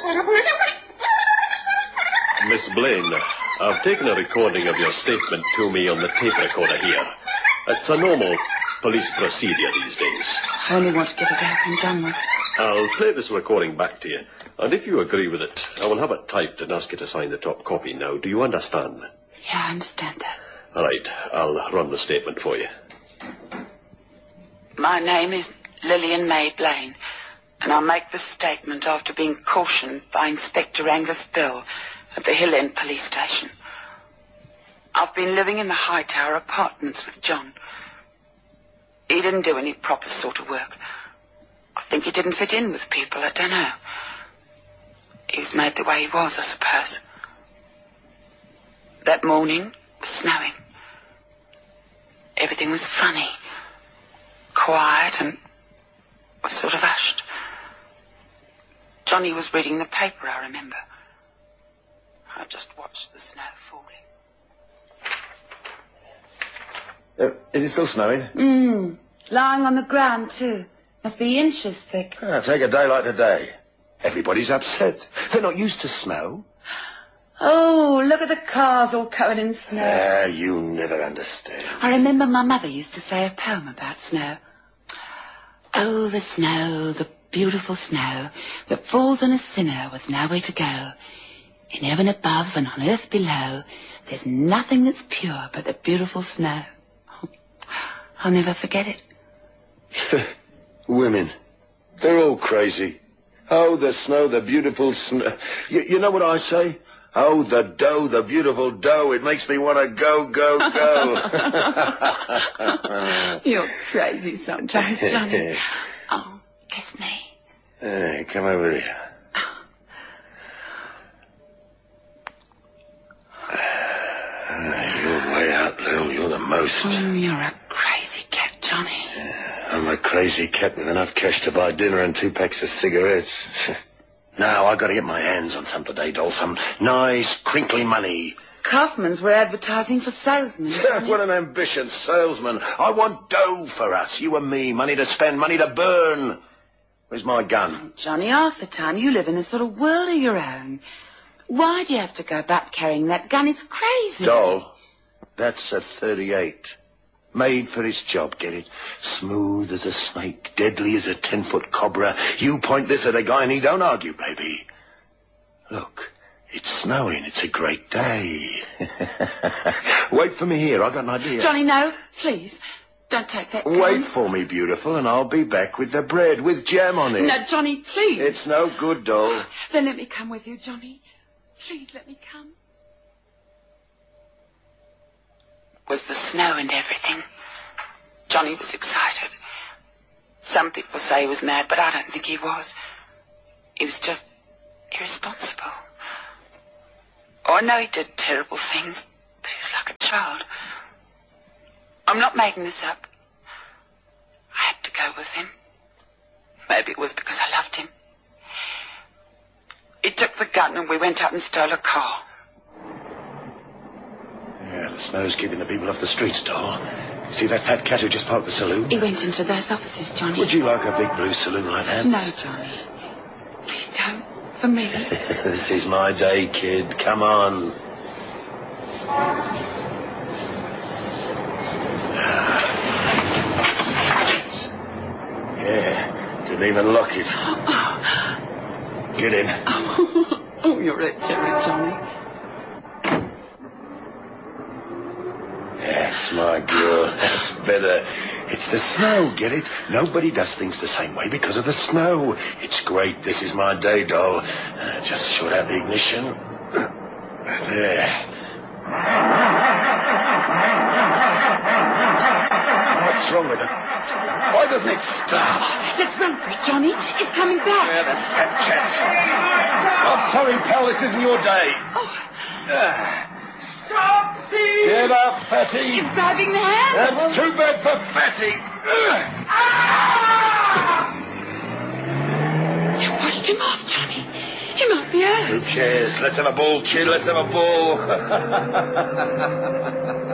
Miss Blaine, I've taken a recording of your statement to me on the tape recorder here. It's a normal police procedure these days. I only want to get it out and done with. I'll play this recording back to you, and if you agree with it, I will have it typed and ask you to sign the top copy now. Do you understand? Yeah, I understand that. All right, I'll run the statement for you. My name is Lillian May Blaine, and I'll make this statement after being cautioned by Inspector Angus Bill at the Hill End Police Station. I've been living in the Hightower apartments with John. He didn't do any proper sort of work. I think he didn't fit in with people, I don't know. He was made the way he was, I suppose. That morning, it was snowing. Everything was funny, quiet, and was sort of hushed. Johnny was reading the paper, I remember. I just watched the snow falling. Is it still snowing? Lying on the ground, too. Must be inches thick. Take a day like today. Everybody's upset. They're not used to snow. Oh, look at the cars all covered in snow. You never understand. I remember my mother used to say a poem about snow. Oh, the snow, the beautiful snow, that falls on a sinner with nowhere to go. In heaven above and on earth below, there's nothing that's pure but the beautiful snow. I'll never forget it. Women. They're all crazy. Oh, the snow, the beautiful snow. You know what I say? Oh, the dough, the beautiful dough. It makes me want to go, go, go. You're crazy sometimes, Johnny. Oh, kiss me. Hey, come over here. You're way out, Lil. You're the most. You're a crazy cat, Johnny. I'm a crazy cat with enough cash to buy dinner and 2 packs of cigarettes. Now, I've got to get my hands on some today, doll. Some nice, crinkly money. Kaufman's were advertising for salesmen. What an ambitious salesman. I want dough for us, you and me. Money to spend, money to burn. Where's my gun? Johnny, half the time you live in a sort of world of your own. Why do you have to go about carrying that gun? It's crazy. Doll, that's a .38. Made for its job, get it? Smooth as a snake, deadly as a 10-foot cobra. You point this at a guy and he don't argue, baby. Look, it's snowing. It's a great day. Wait for me here. I got an idea. Johnny, no, please. Don't take that gun. Wait for me, beautiful, and I'll be back with the bread with jam on it. No, Johnny, please. It's no good, doll. Then let me come with you, Johnny. Please let me come. Was the snow and everything. Johnny was excited. Some people say he was mad, but I don't think he was. He was just irresponsible. Oh, I know he did terrible things, but he was like a child. I'm not making this up. I had to go with him. Maybe it was because I loved him. He took the gun and we went out and stole a car. Yeah, the snow's keeping the people off the streets, doll. See that fat cat who just parked the saloon? He went into those offices, Johnny. Would you like a big blue saloon like that? No, Johnny. Please don't. For me. This is my day, kid. Come on. Yeah, didn't even lock it. Get in. Oh, you're a terror, Johnny. That's my girl. That's better. It's the snow, get it? Nobody does things the same way because of the snow. It's great. This is my day, doll. Just short out the ignition. There. What's wrong with it? Why doesn't it start? Let's run for it, Johnny. He's coming back. Yeah, that fat cat. I'm sorry, pal. This isn't your day. Stop, thief! Get up, Fatty. He's grabbing the hand. That's too bad for Fatty. You pushed him off, Johnny. He might be hurt. Who cares? Let's have a ball, kid. Let's have a ball.